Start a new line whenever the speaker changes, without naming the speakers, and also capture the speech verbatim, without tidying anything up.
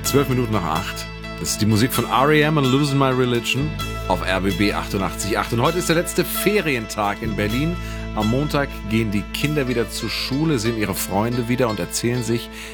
Zwölf Minuten nach acht. Das ist die Musik von R E M und Losing My Religion auf R B B achtundachtzig Komma acht. Und heute ist der letzte Ferientag in Berlin. Am Montag gehen die Kinder wieder zur Schule, sehen ihre Freunde wieder und erzählen sich,